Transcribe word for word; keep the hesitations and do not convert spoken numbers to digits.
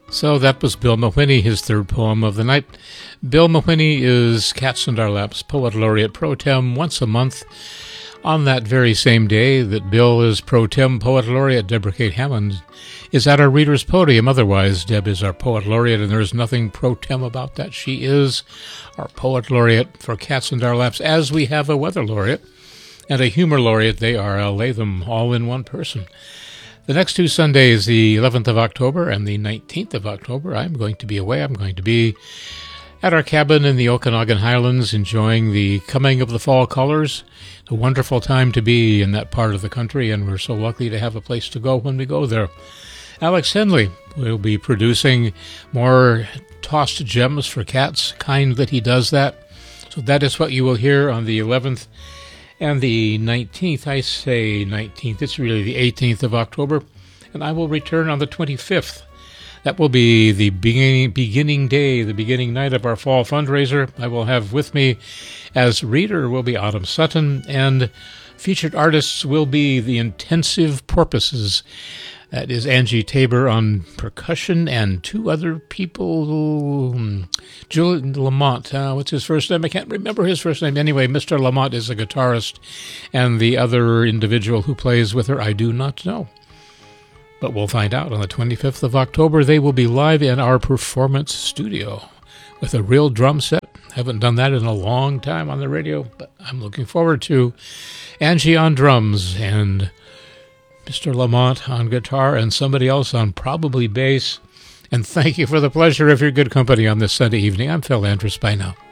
So that was Bill Mawhinney, his third poem of the night. Bill Mawhinney is Cats and Our Laps Poet Laureate Pro Tem once a month. On that very same day that Bill is Pro Tem Poet Laureate, Deborah Kate Hammond is at our reader's podium. Otherwise, Deb is our Poet Laureate, and there's nothing Pro Tem about that. She is our Poet Laureate for Cats and Our Laps, as we have a Weather Laureate and a Humor Laureate. They are, I'll lay them all in one person. The next two Sundays, the eleventh of October and the nineteenth of October, I'm going to be away. I'm going to be at our cabin in the Okanagan Highlands, enjoying the coming of the fall colors. A wonderful time to be in that part of the country, and we're so lucky to have a place to go when we go there. Alex Henley will be producing more tossed gems for cats, kind that he does that. So that is what you will hear on the eleventh and the nineteenth. I say nineteenth, it's really the eighteenth of October, and I will return on the twenty-fifth. That will be the beginning, beginning day, the beginning night of our fall fundraiser. I will have with me as reader will be Autumn Sutton, and featured artists will be the Intensive Porpoises. That is Angie Tabor on percussion and two other people. Julian Lamont, uh, what's his first name? I can't remember his first name. Anyway, Mister Lamont is a guitarist, and the other individual who plays with her, I do not know. But we'll find out on the twenty-fifth of October. They will be live in our performance studio with a real drum set. Haven't done that in a long time on the radio, but I'm looking forward to Angie on drums and Mister Lamont on guitar and somebody else on probably bass. And thank you for the pleasure of your good company on this Sunday evening. I'm Phil Andrus. Bye now.